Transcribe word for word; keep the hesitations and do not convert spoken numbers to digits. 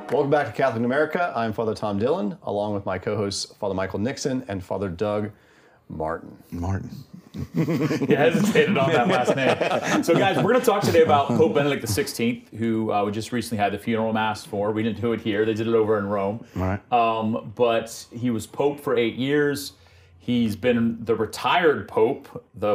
Welcome back to Catholic in America. I'm Father Tom Dillon, along with my co-hosts Father Michael Nixon and Father Doug Martin. Martin. You hesitated on that last name. So guys, we're going to talk today about Pope Benedict the sixteenth, who uh, we just recently had the funeral mass for. We didn't do it here. They did it over in Rome. Right. Um, but he was Pope for eight years. He's been the retired Pope, the